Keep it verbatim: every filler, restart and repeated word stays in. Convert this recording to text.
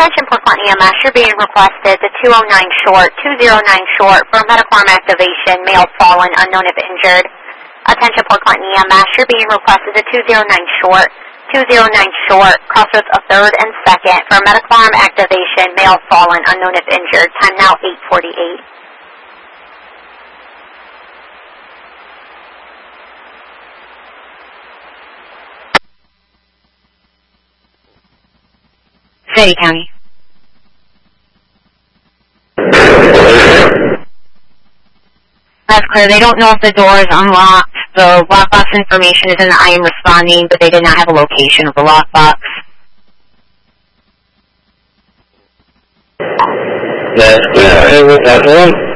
Attention Portland E M S, you're being requested to two oh nine short, two oh nine short for medical arm activation, male fallen, unknown if injured. Attention Portland E M S, you're being requested to two oh nine short, two oh nine short, crossroads of third and second for medical arm activation, male fallen, unknown if injured. Time now eight forty-eight. City County. That's clear. They don't know if the door is unlocked. The lockbox information is in the I am responding, but they did not have a location of the lockbox. That's clear. That's one.